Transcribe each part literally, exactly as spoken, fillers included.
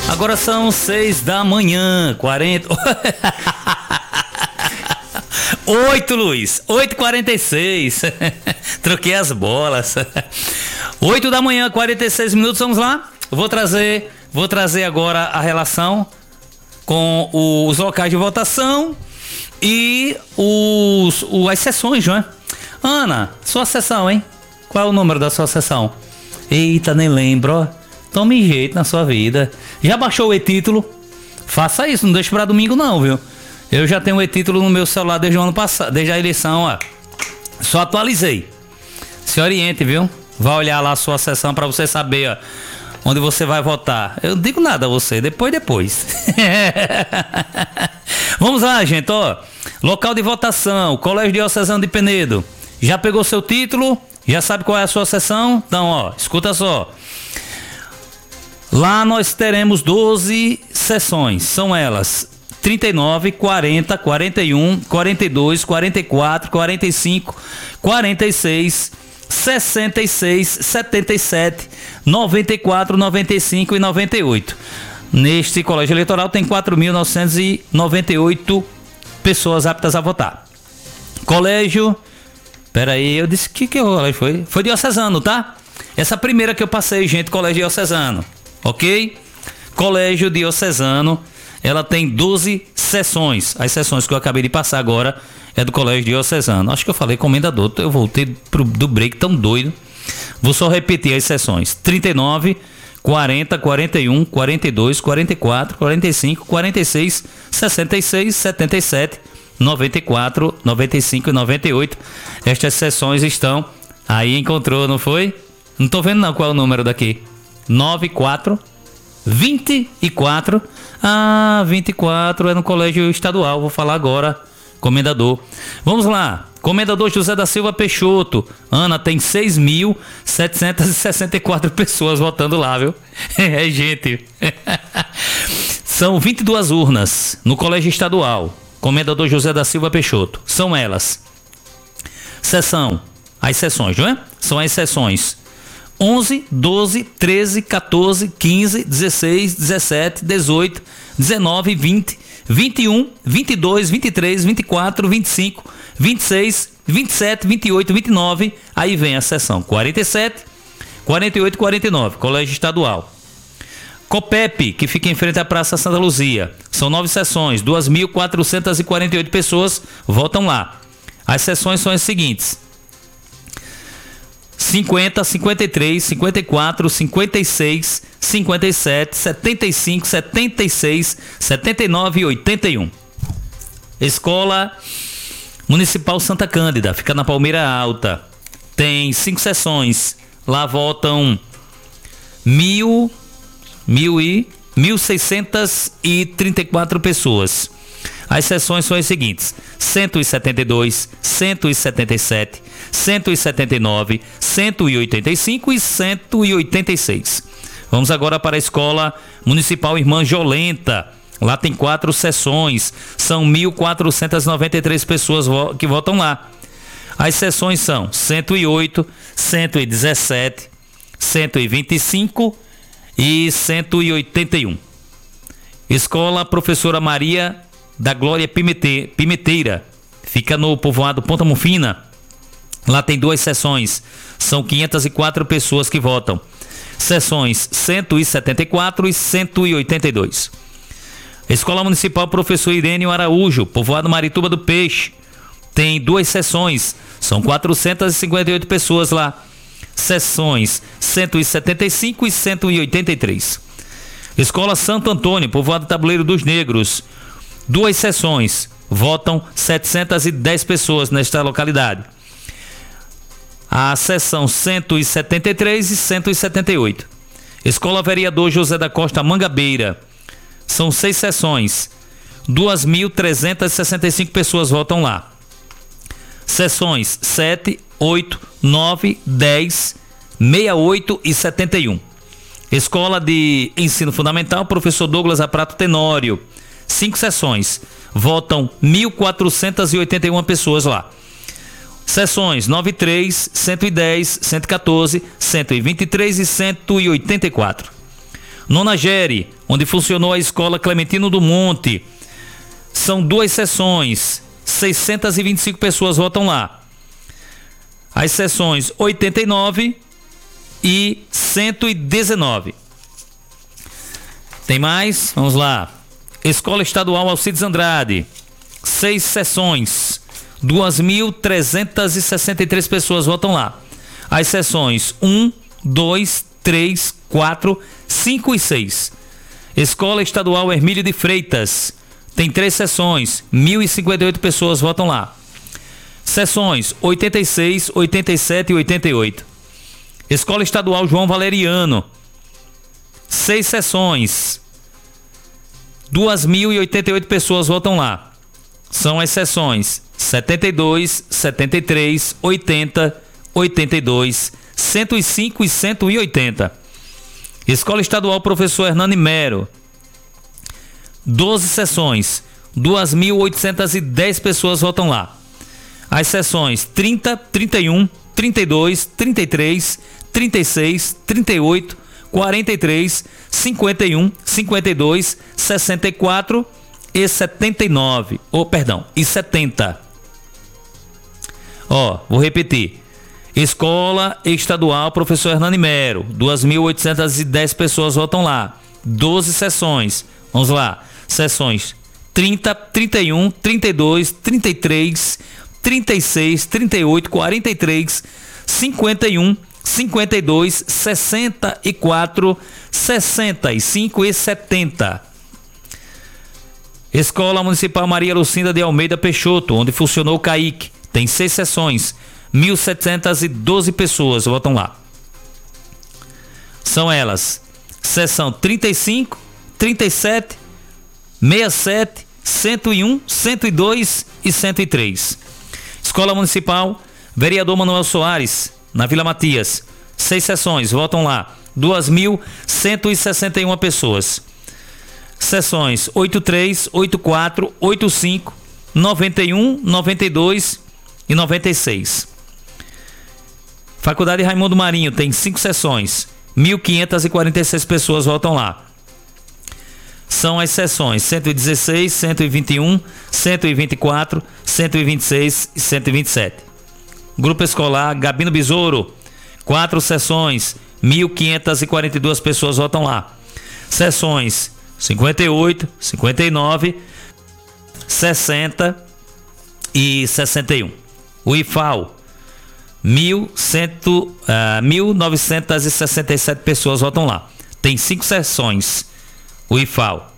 Agora são seis da manhã, quarenta. Oito, Luiz. Oito e quarenta e seis. Troquei as bolas. Oito da manhã, quarenta e seis minutos. Vamos lá. Vou trazer, vou trazer agora a relação com os locais de votação e os, os, as sessões, não é? Ana, sua sessão, hein? Qual é o número da sua sessão? Eita, nem lembro, ó. Tome jeito na sua vida. Já baixou o e-título? Faça isso, não deixe pra domingo não, viu? Eu já tenho o e-título no meu celular desde o ano passado, desde a eleição, ó. Só atualizei. Se oriente, viu? Vai olhar lá a sua sessão pra você saber, ó, onde você vai votar. Eu não digo nada a você, depois, depois. Vamos lá, gente, ó. Local de votação, Colégio Diocesano de Penedo. Já pegou seu título? Já sabe qual é a sua sessão? Então, ó, escuta só. Lá nós teremos doze sessões. São elas trinta e nove, quarenta, quarenta e um, quarenta e dois, quarenta e quatro, quarenta e cinco, quarenta e seis, sessenta e seis, setenta e sete, noventa e quatro, noventa e cinco e noventa e oito. Neste colégio eleitoral tem quatro mil novecentos e noventa e oito pessoas aptas a votar. Colégio... Peraí, eu disse que que colégio foi? Foi diocesano, tá? Essa primeira que eu passei, gente, colégio diocesano. Ok? Colégio diocesano, ela tem doze sessões. As sessões que eu acabei de passar agora é do colégio diocesano. Acho que eu falei comendador, eu voltei pro, do break tão doido. Vou só repetir as sessões: trinta e nove, quarenta, quarenta e um, quarenta e dois, quarenta e quatro, quarenta e cinco, quarenta e seis, sessenta e seis, setenta e sete, noventa e quatro, noventa e cinco e noventa e oito. Estas sessões estão aí, encontrou, não foi? Não tô vendo não qual é o número daqui. noventa e quatro, vinte e quatro. Ah, vinte e quatro é no colégio estadual. Vou falar agora, comendador. Vamos lá. Comendador José da Silva Peixoto. Ana, tem seis mil setecentos e sessenta e quatro pessoas votando lá, viu? É, gente. São vinte e duas urnas no colégio estadual. Comendador José da Silva Peixoto. São elas. Sessão. As sessões, não é? São as sessões onze, doze, treze, quatorze, quinze, dezesseis, dezessete, dezoito, dezenove, vinte, vinte e um, vinte e dois, vinte e três, vinte e quatro, vinte e cinco, vinte e seis, vinte e sete, vinte e oito, vinte e nove. Aí vem a sessão quarenta e sete, quarenta e oito e quarenta e nove. Colégio Estadual. Copep, que fica em frente à Praça Santa Luzia. São nove sessões, duas mil quatrocentas e quarenta e oito pessoas votam lá. As sessões são as seguintes: cinquenta, cinquenta e três, cinquenta e quatro, cinquenta e seis, cinquenta e sete, setenta e cinco, setenta e seis, setenta e nove e oitenta e um. Escola Municipal Santa Cândida, fica na Palmeira Alta. Tem cinco sessões. Lá votam mil... Mil e mil seiscentas e trinta e quatro pessoas. As sessões são as seguintes: cento e setenta e dois, cento e setenta e sete, cento e setenta e nove, cento e oitenta e cinco e cento e oitenta e seis. Vamos agora para a Escola Municipal Irmã Jolenta. Lá tem quatro sessões. São mil quatrocentas e noventa e três pessoas que votam lá. As sessões são cento e oito, cento e dezessete, cento e vinte e cinco e cento e oitenta e um. Escola Professora Maria da Glória Pimete, Pimenteira, fica no povoado Ponta Mufina. Lá tem duas sessões, são quinhentas e quatro pessoas que votam. Sessões cento e setenta e quatro e cento e oitenta e dois. Escola Municipal Professor Irênio Araújo, povoado Marituba do Peixe, tem duas sessões, são quatrocentas e cinquenta e oito pessoas lá. Sessões cento e setenta e cinco e cento e oitenta e três. Escola Santo Antônio, povoado Tabuleiro dos Negros, duas sessões, votam setecentas e dez pessoas nesta localidade. A sessão cento e setenta e três e cento e setenta e oito. Escola Vereador José da Costa Mangabeira, são seis sessões, duas mil trezentas e sessenta e cinco pessoas votam lá. Sessões sete, oito, nove, dez, sessenta e oito e setenta e um. Escola de Ensino Fundamental Professor Douglas Aprato Tenório, cinco sessões, votam mil quatrocentas e oitenta e uma pessoas lá. Sessões noventa e três, cento e dez, cento e quatorze, cento e vinte e três e cento e oitenta e quatro. Nona Gere, onde funcionou a Escola Clementino do Monte. São duas sessões, seiscentas e vinte e cinco pessoas votam lá. As sessões oitenta e nove e cento e dezenove. Tem mais? Vamos lá. Escola Estadual Alcides Andrade, seis sessões, duas mil trezentas e sessenta e três pessoas votam lá. As sessões um, dois, três, quatro, cinco e seis. Escola Estadual Hermílio de Freitas, tem três sessões, mil e cinquenta e oito pessoas votam lá. Sessões oitenta e seis, oitenta e sete e oitenta e oito. Escola Estadual João Valeriano, seis sessões, duas mil e oitenta e oito pessoas votam lá. São as sessões setenta e dois, setenta e três, oitenta, oitenta e dois, cento e cinco e cento e oitenta. Escola Estadual Professor Hernani Mero, doze sessões, duas mil oitocentas e dez pessoas votam lá. As sessões trinta, trinta e um, trinta e dois, trinta e três, trinta e seis, trinta e oito, quarenta e três, cinquenta e um, cinquenta e dois, sessenta e quatro e setenta e nove. Oh, perdão, e setenta. Ó, vou repetir. Escola Estadual Professor Hernani Mero, duas mil oitocentas e dez pessoas votam lá. doze sessões. Vamos lá. Sessões trinta, trinta e um, trinta e dois, trinta e três, trinta e seis, trinta e oito, quarenta e três, cinquenta e um, cinquenta e dois, sessenta e quatro, sessenta e cinco e setenta. Escola Municipal Maria Lucinda de Almeida Peixoto, onde funcionou o CAIC, tem seis sessões, mil setecentas e doze pessoas votam lá. São elas: seção trinta e cinco, trinta e sete, sessenta e sete, cento e um, cento e dois e cento e três. Escola Municipal Vereador Manuel Soares, na Vila Matias, seis sessões, votam lá, duas mil cento e sessenta e uma pessoas. Sessões oitenta e três, oitenta e quatro, oitenta e cinco, noventa e um, noventa e dois e noventa e seis. Faculdade Raimundo Marinho tem cinco sessões, mil quinhentas e quarenta e seis pessoas votam lá. São as sessões cento e dezesseis, cento e vinte e um, cento e vinte e quatro, cento e vinte e seis e cento e vinte e sete. Grupo Escolar Gabino Besouro, quatro sessões, mil quinhentas e quarenta e duas pessoas votam lá. Sessões cinquenta e oito, cinquenta e nove, sessenta e sessenta e um. O I F A O, mil novecentas e sessenta e sete pessoas votam lá. Tem cinco sessões. O I F A O.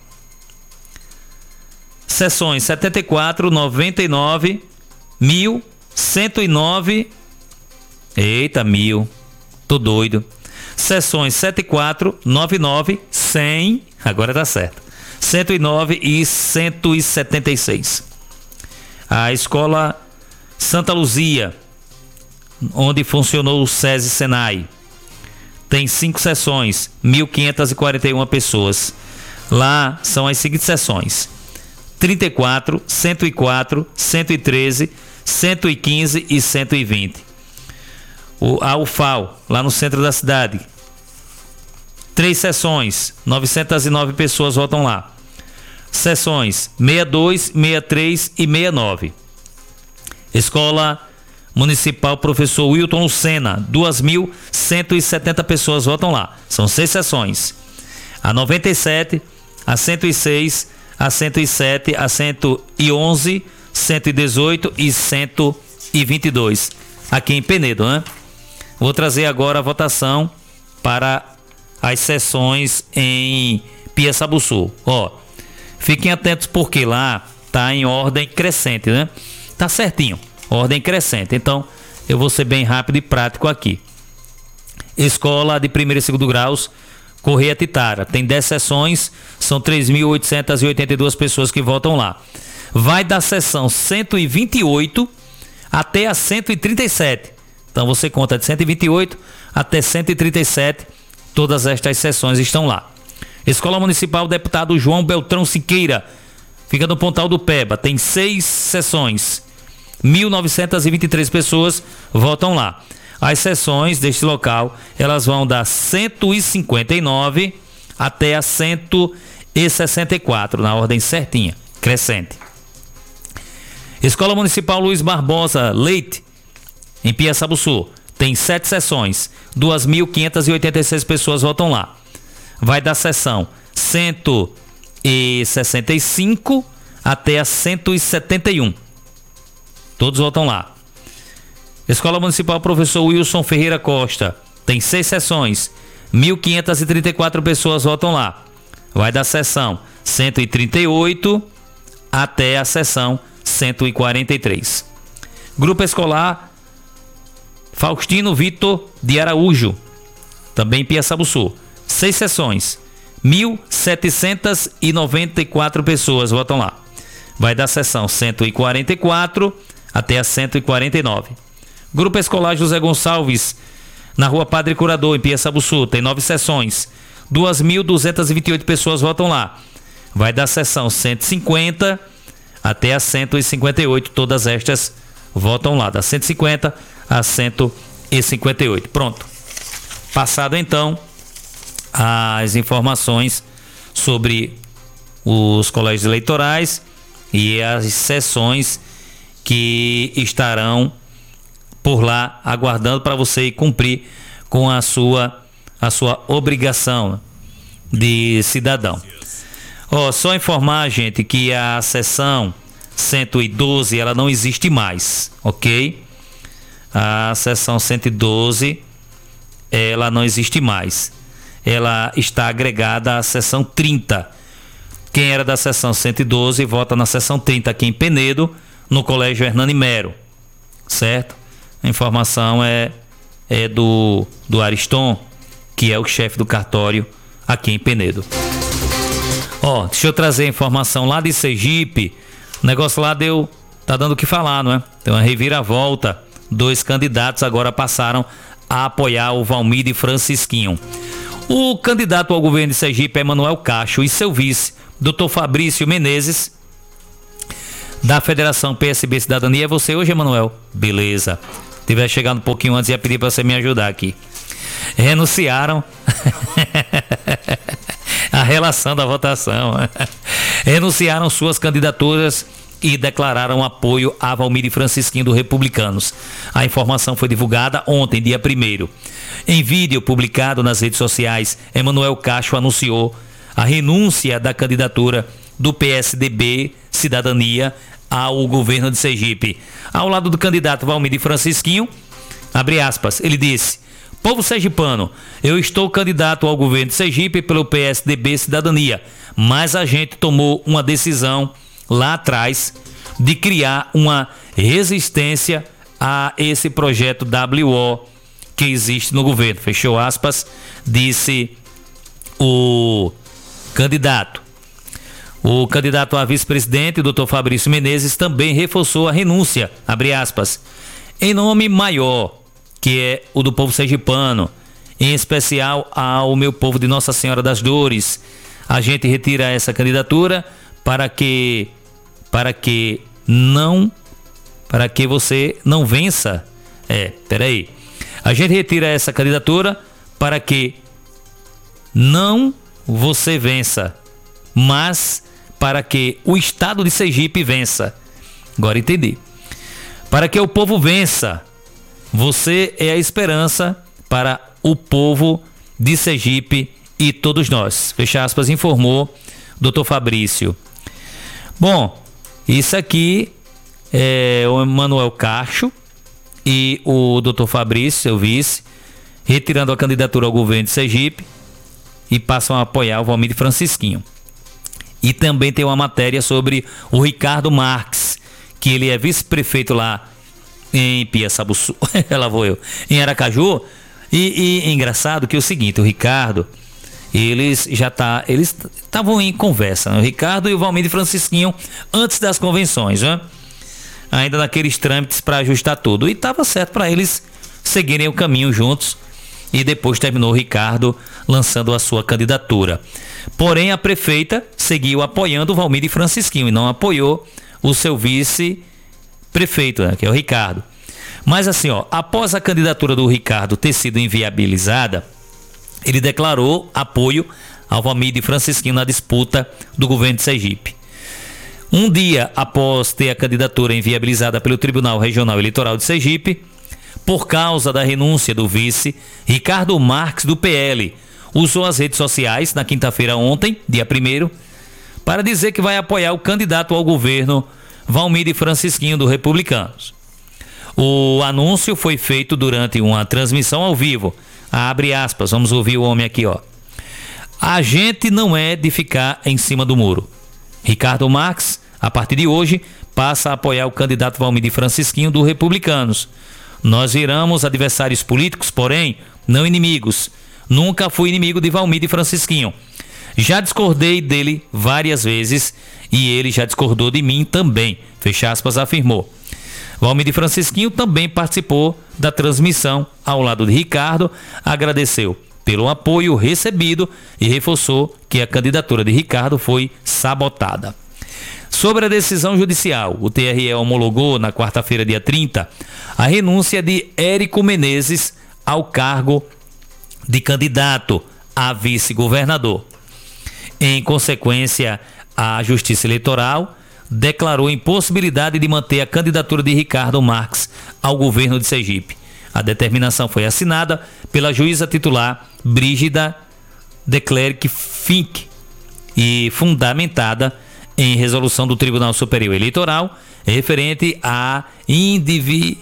Sessões setenta e quatro, noventa e nove, mil, cento e nove. Eita, mil. Tô doido. Sessões setenta e quatro, noventa e nove, cem. Agora tá certo. cento e nove e cento e setenta e seis. A Escola Santa Luzia, onde funcionou o SESI Senai, tem cinco sessões, mil quinhentas e quarenta e uma pessoas. Lá são as seguintes sessões: trinta e quatro, cento e quatro, cento e treze, cento e quinze e cento e vinte. O, a U F A O, lá no centro da cidade, três sessões, novecentas e nove pessoas votam lá. Sessões sessenta e dois, sessenta e três e sessenta e nove. Escola Municipal Professor Wilton Lucena, duas mil cento e setenta pessoas votam lá. São seis sessões. A noventa e sete, a cento e seis, a cento e sete, a cento e onze, cento e dezoito e cento e vinte e dois. Aqui em Penedo, né? Vou trazer agora a votação para as sessões em Piaçabuçu. Ó, fiquem atentos porque lá tá em ordem crescente, né? Tá certinho, ordem crescente. Então, eu vou ser bem rápido e prático aqui. Escola de primeiro e segundo graus Correia Titara, tem dez sessões, são três mil oitocentas e oitenta e duas pessoas que votam lá. Vai da sessão cento e vinte e oito até a cento e trinta e sete. Então você conta de cento e vinte e oito até cento e trinta e sete, todas estas sessões estão lá. Escola Municipal Deputado João Beltrão Siqueira, fica no Pontal do Peba, tem seis sessões, mil novecentas e vinte e três pessoas votam lá. As sessões deste local, elas vão da cento e cinquenta e nove até a cento e sessenta e quatro, na ordem certinha, crescente. Escola Municipal Luiz Barbosa Leite, em Piaçabuçu, tem sete sessões, duas mil quinhentas e oitenta e seis pessoas votam lá. Vai da sessão cento e sessenta e cinco até a cento e setenta e um. Todos votam lá. Escola Municipal Professor Wilson Ferreira Costa, tem seis sessões, mil quinhentas e trinta e quatro pessoas votam lá. Vai da sessão cento e trinta e oito até a sessão cento e quarenta e três. Grupo Escolar Faustino Vitor de Araújo, também em Piaçabuçu, seis sessões, mil setecentas e noventa e quatro pessoas votam lá. Vai da sessão cento e quarenta e quatro até a cento e quarenta e nove. Grupo Escolar José Gonçalves, na Rua Padre Curador, em Piaçabuçu, tem nove sessões, duas mil duzentas e vinte e oito pessoas votam lá. Vai da sessão cento e cinquenta até a cento e cinquenta e oito, todas estas votam lá, da cento e cinquenta a cento e cinquenta e oito. Pronto. Passado então as informações sobre os colégios eleitorais e as sessões que estarão por lá aguardando para você cumprir com a sua a sua obrigação de cidadão. Ó, só informar, gente, que a sessão cento e doze ela não existe mais, ok? A sessão cento e doze ela não existe mais. Ela está agregada à sessão trinta. Quem era da sessão cento e doze vota na sessão trinta aqui em Penedo, no Colégio Hernani Mero, certo? A informação é, é do, do Ariston, que é o chefe do cartório aqui em Penedo. Ó, deixa eu trazer a informação lá de Sergipe. O negócio lá deu, tá dando o que falar, não é? Tem uma reviravolta. Dois candidatos agora passaram a apoiar o Valmir Francisquinho. O candidato ao governo de Sergipe, Emanuel Cacho, e seu vice, doutor Fabrício Menezes, da Federação P S B Cidadania. É você hoje, Emanuel? Beleza. Se tiver chegado um pouquinho antes, ia pedir para você me ajudar aqui. Renunciaram a relação da votação. Renunciaram suas candidaturas e declararam apoio a Valmir Francisquinho do Republicanos. A informação foi divulgada ontem, dia primeiro. Em vídeo publicado nas redes sociais, Emanuel Cacho anunciou a renúncia da candidatura do P S D B Cidadania ao governo de Sergipe. Ao lado do candidato Valmir Francisquinho, abre aspas, ele disse: povo sergipano, eu estou candidato ao governo de Sergipe pelo P S D B Cidadania, mas a gente tomou uma decisão lá atrás de criar uma resistência a esse projeto W O que existe no governo. Fechou aspas, disse o candidato. O candidato a vice-presidente, doutor Fabrício Menezes, também reforçou a renúncia, abre aspas, em nome maior, que é o do povo sergipano, em especial ao meu povo de Nossa Senhora das Dores. A gente retira essa candidatura para que para que não para que você não vença. É, peraí. A gente retira essa candidatura para que não você vença, mas para que o estado de Sergipe vença. Agora entendi. Para que o povo vença. Você é a esperança para o povo de Sergipe e todos nós. Fecha aspas, informou doutor Fabrício. Bom, isso aqui é o Emanuel Cacho e o doutor Fabrício, seu vice, retirando a candidatura ao governo de Sergipe e passam a apoiar o Valmir Francisquinho. E também tem uma matéria sobre o Ricardo Marques, que ele é vice-prefeito lá em Piaçabuçu, lá vou eu, em Aracaju. E, e engraçado que é o seguinte, o Ricardo, eles já tá, eles estavam em conversa, né? O Ricardo e o Valmir Francisquinho antes das convenções, né? Ainda naqueles trâmites para ajustar tudo. E estava certo para eles seguirem o caminho juntos. E depois terminou o Ricardo lançando a sua candidatura. Porém, a prefeita seguiu apoiando o Valmir Francisquinho e não apoiou o seu vice-prefeito, né, que é o Ricardo. Mas assim, ó, após a candidatura do Ricardo ter sido inviabilizada, ele declarou apoio ao Valmir Francisquinho na disputa do governo de Sergipe. Um dia após ter a candidatura inviabilizada pelo Tribunal Regional Eleitoral de Sergipe, por causa da renúncia do vice, Ricardo Marques, do P L, usou as redes sociais na quinta-feira ontem, dia primeiro, para dizer que vai apoiar o candidato ao governo Valmir Francisquinho, do Republicanos. O anúncio foi feito durante uma transmissão ao vivo. Abre aspas, vamos ouvir o homem aqui, ó. A gente não é de ficar em cima do muro. Ricardo Marques, a partir de hoje, passa a apoiar o candidato Valmir Francisquinho, do Republicanos. Nós viramos adversários políticos, porém, não inimigos. Nunca fui inimigo de Valmir Francisquinho. Já discordei dele várias vezes e ele já discordou de mim também, fecha aspas, afirmou. Valmir Francisquinho também participou da transmissão ao lado de Ricardo, agradeceu pelo apoio recebido e reforçou que a candidatura de Ricardo foi sabotada. Sobre a decisão judicial, o T R E homologou na quarta-feira, dia trinta, a renúncia de Érico Menezes ao cargo de candidato a vice-governador. Em consequência, a Justiça Eleitoral declarou impossibilidade de manter a candidatura de Ricardo Marques ao governo de Sergipe. A determinação foi assinada pela juíza titular Brígida de Clercq Fink e fundamentada em resolução do Tribunal Superior Eleitoral referente à indivi-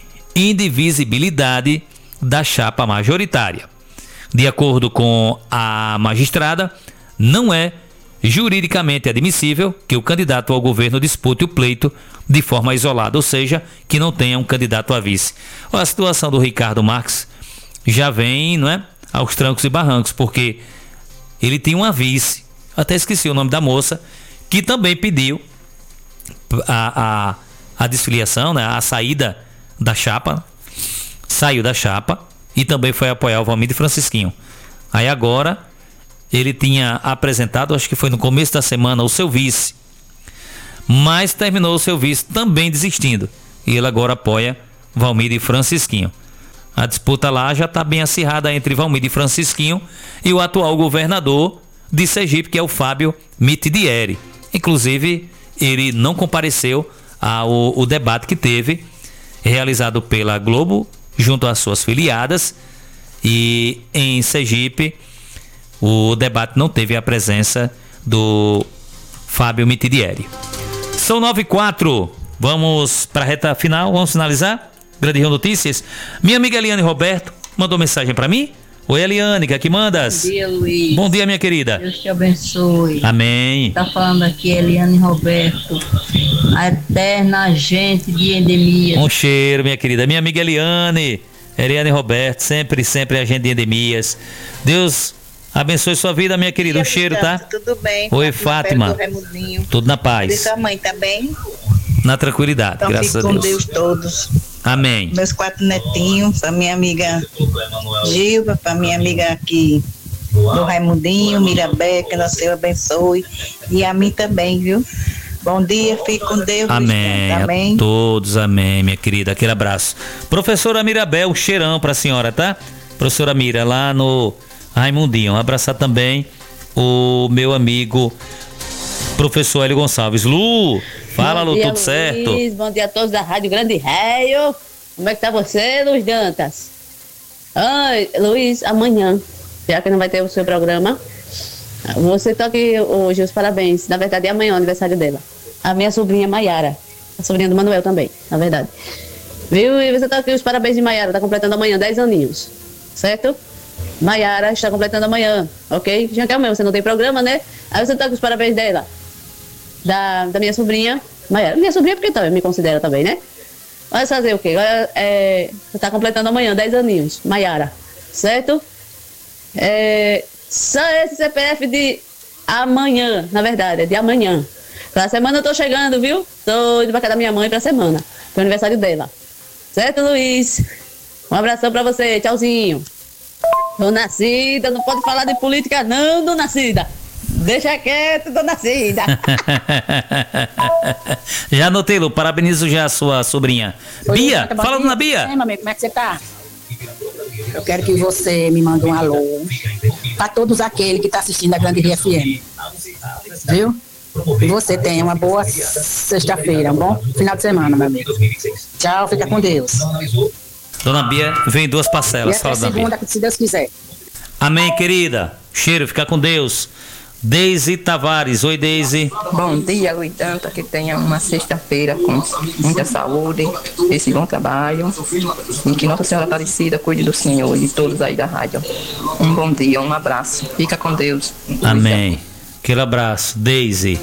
indivisibilidade da chapa majoritária. De acordo com a magistrada, não é juridicamente admissível que o candidato ao governo dispute o pleito de forma isolada, ou seja, que não tenha um candidato a vice. A situação do Ricardo Marques já vem, não é, aos trancos e barrancos, porque ele tem uma vice, até esqueci o nome da moça, que também pediu a, a, a desfiliação, né, a saída da chapa, saiu da chapa e também foi apoiar o Valmir Francisquinho. Aí agora ele tinha apresentado, acho que foi no começo da semana, o seu vice, mas terminou o seu vice também desistindo. E ele agora apoia Valmir Francisquinho. A disputa lá já está bem acirrada entre Valmir Francisquinho e o atual governador de Sergipe, que é o Fábio Mitidieri. Inclusive, ele não compareceu ao, ao debate que teve, realizado pela Globo, junto às suas filiadas, e em Sergipe, o debate não teve a presença do Fábio Mitidieri. São nove e quatro, vamos para a reta final, vamos finalizar? Grande Rio Notícias. Minha amiga Eliane Roberto mandou mensagem para mim. Oi, Eliane, que aqui mandas? Bom dia, Luiz. Bom dia, minha querida. Deus te abençoe. Amém. Tá falando aqui Eliane Roberto, a eterna agente de endemias. Um cheiro, minha querida. Minha amiga Eliane, Eliane Roberto, sempre, sempre agente de endemias. Deus abençoe sua vida, minha querida. Um cheiro, tá? Tudo bem? Oi, Fátima. Tudo na paz. E sua mãe tá bem? Na tranquilidade, então, graças a Deus. Deus. Com Deus todos. Amém. Meus quatro netinhos, pra minha amiga Gilva, pra minha amiga aqui do Raimundinho, Mirabé, que Nosso Senhor abençoe. E a mim também, viu? Bom dia, fique com Deus. Amém. Amém. A todos, amém, minha querida. Aquele abraço. Professora Mirabel, um cheirão pra senhora, tá? Professora Mira, lá no Raimundinho. Um abraçar também o meu amigo professor Hélio Gonçalves. Lu, fala, Lu, tudo certo? Bom dia a todos da Rádio Grande Raio. Como é que tá você, Luiz Dantas? Ai, Luiz, amanhã, já que não vai ter o seu programa, você toque hoje os parabéns. Na verdade, é amanhã o aniversário dela. A minha sobrinha Maiara, a sobrinha do Manuel também, na verdade. Viu? E você toque os parabéns de Maiara, tá completando amanhã dez aninhos, certo? Maiara está completando amanhã, ok? Já que amanhã você não tem programa, né? Aí você toca os parabéns dela. Da, da minha sobrinha Maiara. Minha sobrinha porque também me considera também, né? Vai fazer o quê? Vai, é, você está completando amanhã dez aninhos, Maiara, certo? É, só esse C P F de amanhã, na verdade, é de amanhã. Pra semana eu tô chegando, viu? Tô indo pra casa da minha mãe pra semana, pro aniversário dela. Certo, Luiz? Um abração pra você, tchauzinho. Dona Cida, não pode falar de política não, Dona Cida. Deixa quieto, Dona Cida. Já anotei, Lu, parabenizo já a sua sobrinha. Oi, Bia, Lu, fala, bom Dona dia. Bia. Ei, mamãe, como é que você tá? eu quero que você me mande um alô para todos aqueles que estão assistindo a Grande Rio F M. Viu? E você tenha uma boa sexta-feira, um bom final de semana, meu amigo. Tchau, fica com Deus. Dona Bia, vem duas parcelas. E até Fala, segunda, se Deus quiser. Amém, querida. Cheiro, fica com Deus. Deise Tavares. Oi, Deise. Bom dia, Luiz Danta, que tenha uma sexta-feira com muita saúde, esse bom trabalho, e que Nossa Senhora Aparecida cuide do Senhor e de todos aí da rádio. Um bom dia, um abraço. Fica com Deus. Amém. Aquele abraço. Deise.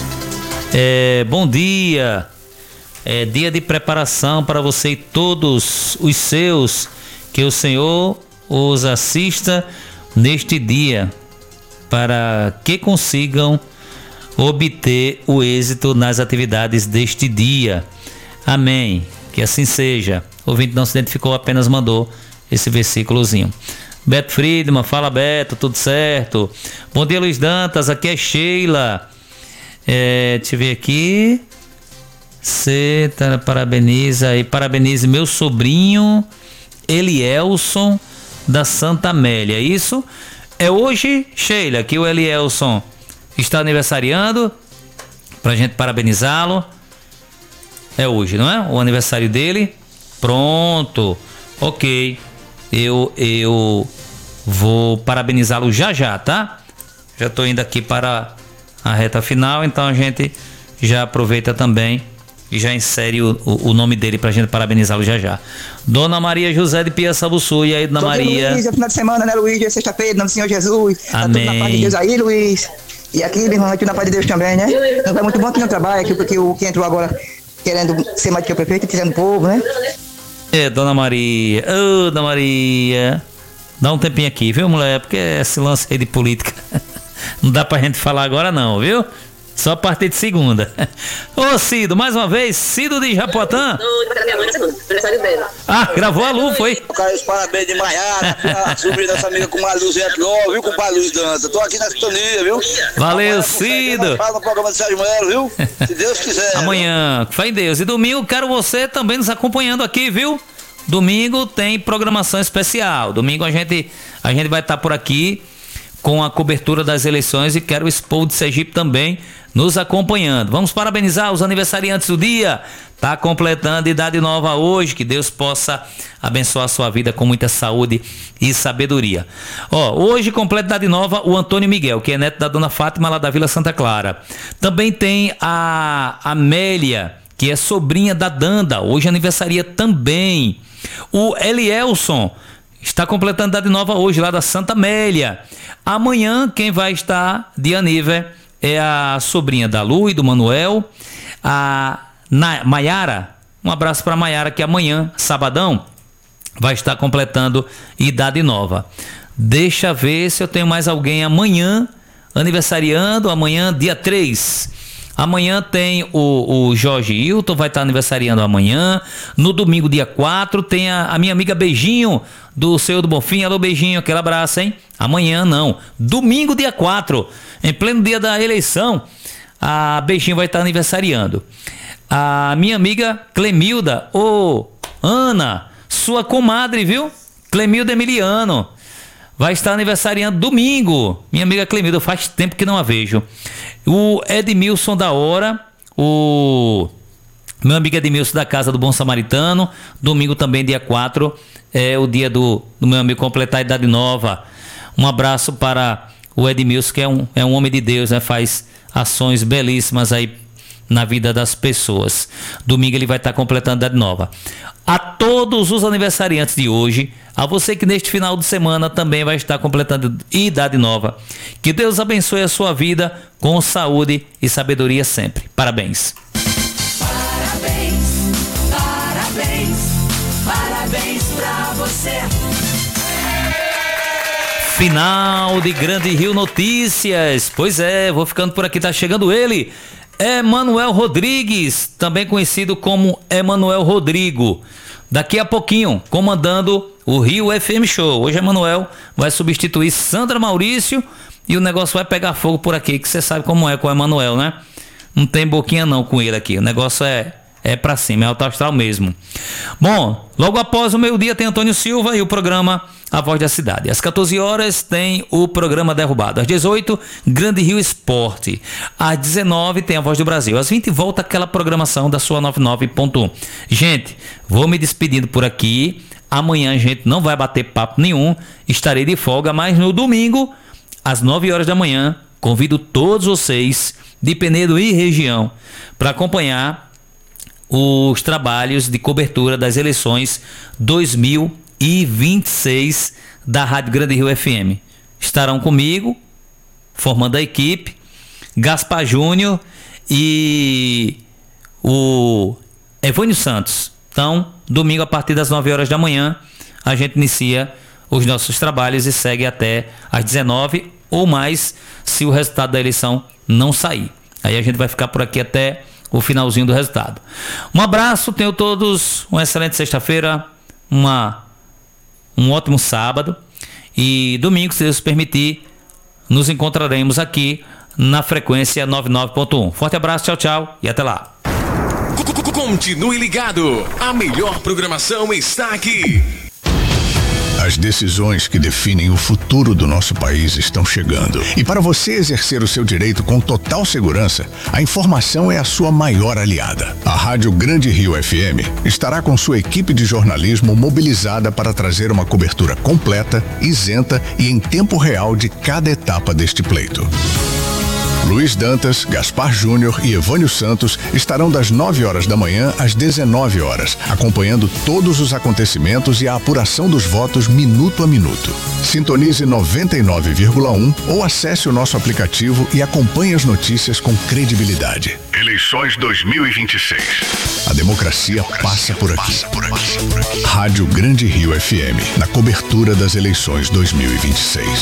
É, bom dia. É dia de preparação para você e todos os seus, que o Senhor os assista neste dia, para que consigam obter o êxito nas atividades deste dia. Amém. Que assim seja. O ouvinte não se identificou, apenas mandou esse versículozinho. Beto Friedman, fala Beto, tudo certo? Bom dia, Luiz Dantas, aqui é Sheila. É, deixa eu ver aqui. Você tá, parabeniza e parabenize meu sobrinho Elielson da Santa Amélia, é isso? É hoje, Sheila, que o Elielson está aniversariando, pra gente parabenizá-lo. É hoje, não é? O aniversário dele. Pronto. Ok. Eu, eu vou parabenizá-lo já já, tá? Já estou indo aqui para a reta final, então a gente já aproveita também e já insere o, o, o nome dele pra gente parabenizá-lo já já. Dona Maria José de Pia Sabuçu. E aí, Dona Bom Maria? dia, Luiz, é final de semana, né, Luiz? É sexta-feira, em nome do Senhor Jesus. Amém. Tá tudo na paz de Deus aí, Luiz. E aqui, meu irmão, tudo na paz de Deus também, né? Então é muito bom que não trabalha, aqui, porque o que entrou agora querendo ser mais do que o prefeito, tirando o povo, né? É, Dona Maria. Ô, oh, Dona Maria. Dá um tempinho aqui, viu, mulher? Porque esse lance aí de política não dá pra gente falar agora não, viu? Só a partir de segunda. Ô, Cido, mais uma vez, Cido de Japoatã. Ah, gravou a Lu, foi? Eu quero os parabéns de Maiara, a sobrinha dessa amiga com a Luz Retrô, viu, com o pai Luiz Dança. Tô aqui na sintonia, viu? Valeu, Cido. Fala no programa de Sérgio Melo, viu? Se Deus quiser. Amanhã, fé em Deus. E domingo, quero você também nos acompanhando aqui, viu? Domingo tem programação especial. Domingo a gente, a gente vai estar por aqui com a cobertura das eleições e quero o Expo de Sergipe também nos acompanhando. Vamos parabenizar os aniversariantes do dia. Tá completando idade nova hoje, que Deus possa abençoar a sua vida com muita saúde e sabedoria. Ó, hoje completa idade nova o Antônio Miguel, que é neto da Dona Fátima lá da Vila Santa Clara. Também tem a Amélia, que é sobrinha da Danda, hoje aniversaria também. O Elielson está completando idade nova hoje, lá da Santa Amélia. Amanhã, quem vai estar de aniversário é a sobrinha da Lu e do Manuel, a Maiara. Um abraço para a Maiara, que amanhã, sabadão, vai estar completando idade nova. Deixa ver se eu tenho mais alguém amanhã aniversariando. Amanhã, dia três. Amanhã tem o, o Jorge Hilton, vai estar aniversariando amanhã. No domingo, dia quatro, tem a, a minha amiga Beijinho, do Senhor do Bonfim. Alô, Beijinho, aquele abraço, hein? Amanhã não. Domingo, dia quatro, em pleno dia da eleição, a Beijinho vai estar aniversariando. A minha amiga Clemilda, ô Ana, sua comadre, viu? Clemilda Emiliano, vai estar aniversariando domingo. Minha amiga Clemilda, faz tempo que não a vejo. O Edmilson da Hora, o meu amigo Edmilson da Casa do Bom Samaritano. Domingo também, dia quatro, é o dia do, do meu amigo completar a idade nova. Um abraço para o Edmilson, que é um, é um homem de Deus, né? Faz ações belíssimas aí na vida das pessoas. Domingo ele vai estar completando a idade nova. A todos os aniversariantes de hoje, a você que neste final de semana também vai estar completando idade nova, que Deus abençoe a sua vida com saúde e sabedoria sempre. Parabéns. Parabéns, parabéns, parabéns pra você. Final de Grande Rio Notícias. Pois é, vou ficando por aqui, tá chegando ele, Emanuel Rodrigues, também conhecido como Emanuel Rodrigo. Daqui a pouquinho, comandando o Rio F M Show. Hoje Emanuel vai substituir Sandra Maurício e o negócio vai pegar fogo por aqui, que você sabe como é com o Emanuel, né? Não tem boquinha não com ele aqui, o negócio é, é pra cima, é alto astral mesmo. Bom, logo após o meio-dia tem Antônio Silva e o programa A Voz da Cidade. Às quatorze horas tem o programa Derrubado. Às dezoito, Grande Rio Esporte. Às dezenove tem A Voz do Brasil. Às vinte volta aquela programação da sua noventa e nove ponto um. Gente, vou me despedindo por aqui. Amanhã a gente não vai bater papo nenhum. Estarei de folga, mas no domingo, às nove horas da manhã, convido todos vocês de Penedo e região para acompanhar os trabalhos de cobertura das eleições dois mil e vinte e seis da Rádio Grande Rio F M. Estarão comigo, formando a equipe, Gaspar Júnior e o Evânio Santos. Então, domingo a partir das nove horas da manhã, a gente inicia os nossos trabalhos e segue até às dezenove ou mais, se o resultado da eleição não sair. Aí a gente vai ficar por aqui até o finalzinho do resultado. Um abraço, tenham todos uma excelente sexta-feira, uma, um ótimo sábado e domingo, se Deus permitir, nos encontraremos aqui na frequência noventa e nove ponto um. Forte abraço, tchau, tchau e até lá. Continue ligado, a melhor programação está aqui. As decisões que definem o futuro do nosso país estão chegando. E para você exercer o seu direito com total segurança, a informação é a sua maior aliada. A Rádio Grande Rio F M estará com sua equipe de jornalismo mobilizada para trazer uma cobertura completa, isenta e em tempo real de cada etapa deste pleito. Luiz Dantas, Gaspar Júnior e Evânio Santos estarão das nove horas da manhã às dezenove horas, acompanhando todos os acontecimentos e a apuração dos votos minuto a minuto. Sintonize noventa e nove vírgula um ou acesse o nosso aplicativo e acompanhe as notícias com credibilidade. Eleições dois mil e vinte e seis. A democracia passa por aqui. Rádio Grande Rio F M, na cobertura das eleições dois mil e vinte e seis.